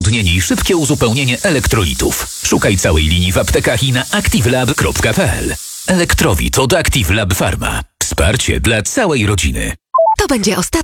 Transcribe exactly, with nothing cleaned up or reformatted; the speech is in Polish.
wyodrządnienie i szybkie uzupełnienie elektrolitów. Szukaj całej linii w aptekach i na activelab kropka p l. Elektrowid od ActiveLab Pharma. Wsparcie dla całej rodziny. To będzie ostatni